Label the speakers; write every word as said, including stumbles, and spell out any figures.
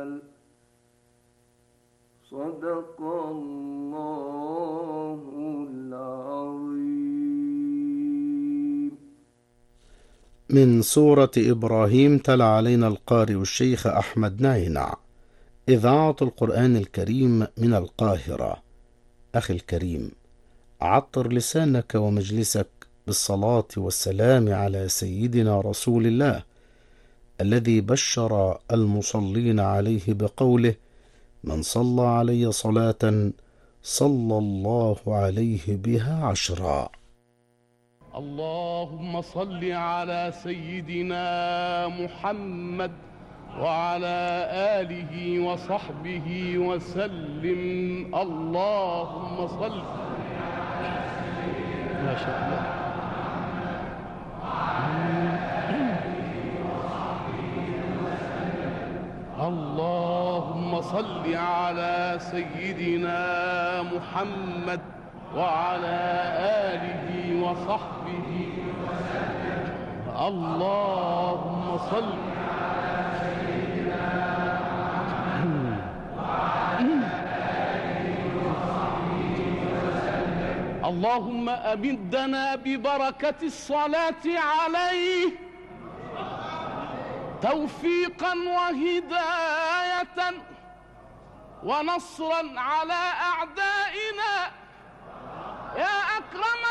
Speaker 1: وجل. صدق الله العظيم.
Speaker 2: من سورة إبراهيم تلا علينا القارئ الشيخ أحمد ناينع. إذاعة القرآن الكريم من القاهرة. أخي الكريم، عطر لسانك ومجلسك بالصلاة والسلام على سيدنا رسول الله الذي بشر المصلين عليه بقوله: من صلى علي صلاة صلى الله عليه بها عشرا.
Speaker 3: اللهم صل على سيدنا محمد وعلى آله وصحبه وسلم. اللهم صل. ما شاء الله. اللهم صل على سيدنا محمد وعلى آله وصحبه وسلم. اللهم صل على سيدنا محمد وعلى آله وصحبه وسلم. اللهم أمدنا ببركة الصلاة عليه توفيقا وهداية ونصرا على أعدائنا يا أكرم